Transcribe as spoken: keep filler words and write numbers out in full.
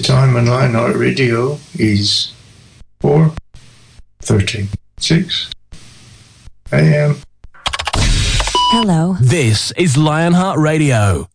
time on Lionheart Radio is four thirty-six a.m. Hello. This is Lionheart Radio.